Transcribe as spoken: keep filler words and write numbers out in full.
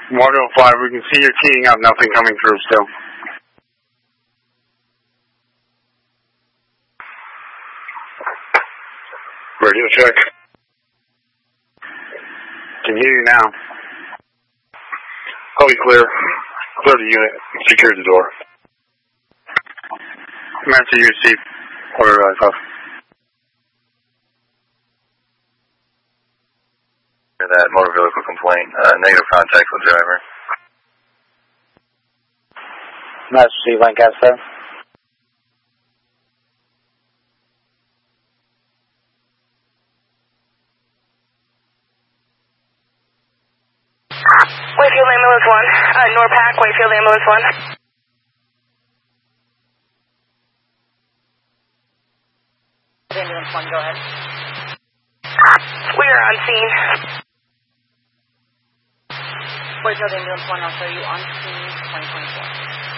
Waterville five, we can see you're keying up, nothing coming through still. Radio check. Can hear you now. Copy clear. Clear the unit. Secure the door. Master, you receive. Order rise off. That motor vehicle complaint. Uh, negative contact with driver. Master C, Lancaster. Wakefield Ambulance one. Uh, Norpac, Wakefield Ambulance one. Ambulance one, go ahead. We are on scene. Wakefield Ambulance one, I'll show you on scene twenty twenty-four.